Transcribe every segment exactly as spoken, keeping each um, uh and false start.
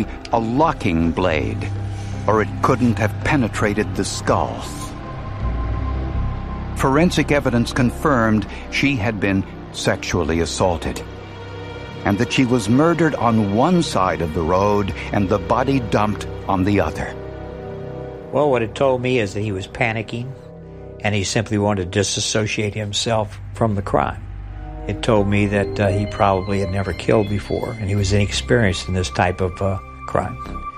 be a locking blade, or it couldn't have penetrated the skull. Forensic evidence confirmed she had been sexually assaulted, and that she was murdered on one side of the road and the body dumped on the other. Well, what it told me is that he was panicking, and he simply wanted to disassociate himself from the crime. It told me that uh, he probably had never killed before, and he was inexperienced in this type of uh, crime.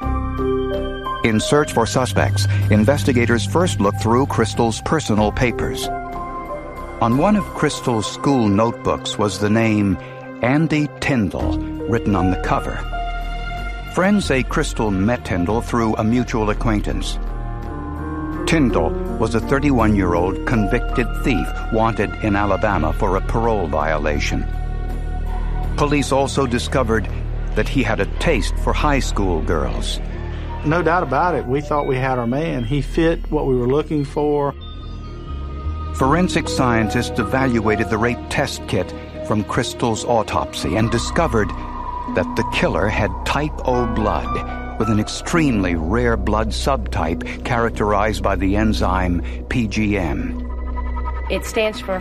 In search for suspects, investigators first looked through Crystal's personal papers. On one of Crystal's school notebooks was the name Andy Tyndall written on the cover. Friends say Crystal met Tyndall through a mutual acquaintance. Tyndall was a thirty-one-year-old convicted thief wanted in Alabama for a parole violation. Police also discovered that he had a taste for high school girls. No doubt about it. We thought we had our man. He fit what we were looking for. Forensic scientists evaluated the rape test kit from Crystal's autopsy and discovered that the killer had type O blood with an extremely rare blood subtype characterized by the enzyme P G M. It stands for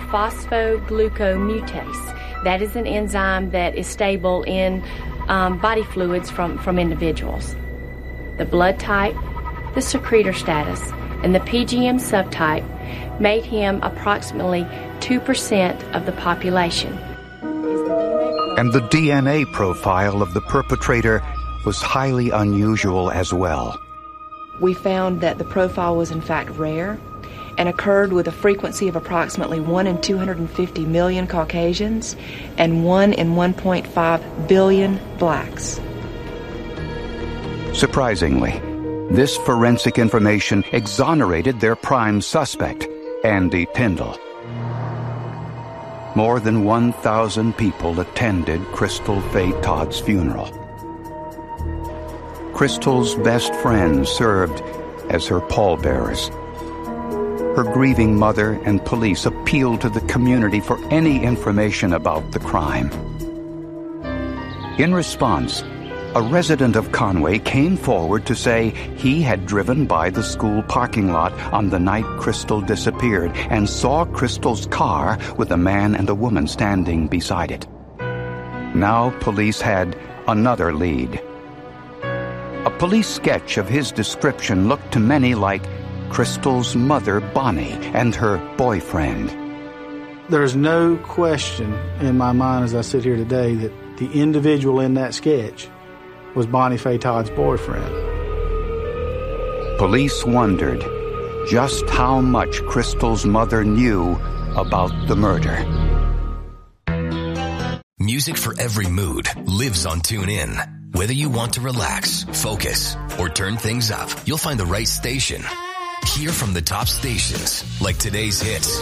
phosphoglucomutase. That is an enzyme that is stable in um, body fluids from, from individuals. The blood type, the secretor status, and the P G M subtype made him approximately two percent of the population. And the D N A profile of the perpetrator was highly unusual as well. We found that the profile was in fact rare and occurred with a frequency of approximately one in two hundred fifty million Caucasians and one in one point five billion blacks. Surprisingly, this forensic information exonerated their prime suspect, Andy Tyndall. More than one thousand people attended Crystal Faye Todd's funeral. Crystal's best friends served as her pallbearers. Her grieving mother and police appealed to the community for any information about the crime. In response, a resident of Conway came forward to say he had driven by the school parking lot on the night Crystal disappeared and saw Crystal's car with a man and a woman standing beside it. Now police had another lead. A police sketch of his description looked to many like Crystal's mother, Bonnie, and her boyfriend. There's no question in my mind as I sit here today that the individual in that sketch was Bonnie Faye Todd's boyfriend. Police wondered just how much Crystal's mother knew about the murder. Music for every mood lives on TuneIn. Whether you want to relax, focus, or turn things up, you'll find the right station. Hear from the top stations like today's hits,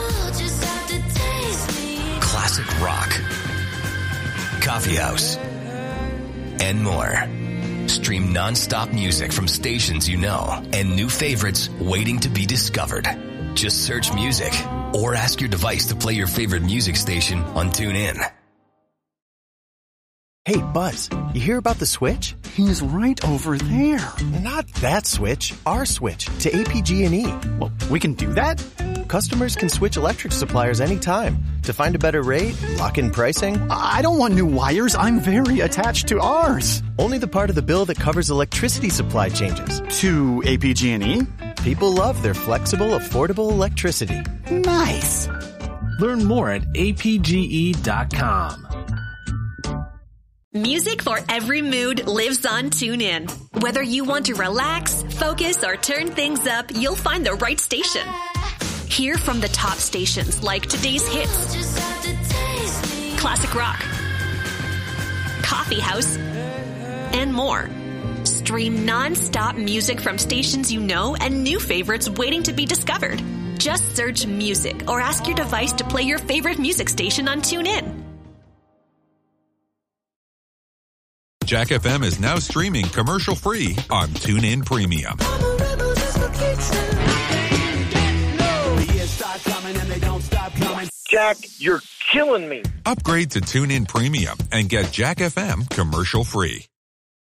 classic rock, coffee house, and more. Stream non-stop music from stations you know and new favorites waiting to be discovered. Just search music or ask your device to play your favorite music station on TuneIn. Hey, Buzz, you hear about the switch? He's right over there. Not that switch, our switch to A P G and E. Well, we can do that? Customers can switch electric suppliers anytime to find a better rate, lock in pricing. I don't want new wires. I'm very attached to ours. Only the part of the bill that covers electricity supply changes. To A P G and E? People love their flexible, affordable electricity. Nice. Learn more at A P G E dot com. Music for every mood lives on TuneIn. Whether you want to relax, focus, or turn things up, you'll find the right station. Hear from the top stations like today's hits, classic rock, coffee house, and more. Stream non-stop music from stations you know and new favorites waiting to be discovered. Just search music or ask your device to play your favorite music station on TuneIn. Jack F M is now streaming commercial-free on TuneIn Premium. Jack, you're killing me. Upgrade to TuneIn Premium and get Jack F M commercial-free.